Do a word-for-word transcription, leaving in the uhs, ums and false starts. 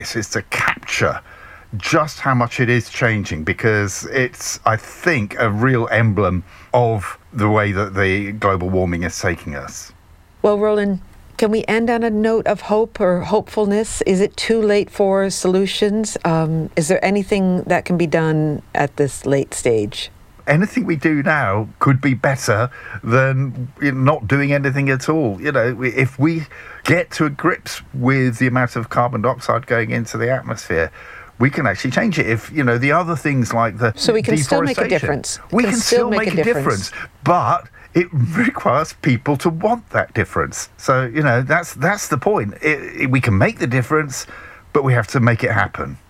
It's, it's to capture just how much it is changing, because it's, I think, a real emblem of the way that the global warming is taking us. Well, Roland, can we end on a note of hope or hopefulness? Is it too late for solutions? Um, is there anything that can be done at this late stage? Anything we do now could be better than not doing anything at all. You know, if we get to grips with the amount of carbon dioxide going into the atmosphere, we can actually change it. If, you know, the other things like the So we can still make a deforestation, difference. We can, can still, still make, make a difference. difference. But it requires people to want that difference. So, you know, that's that's the point. It, it, we can make the difference, but we have to make it happen.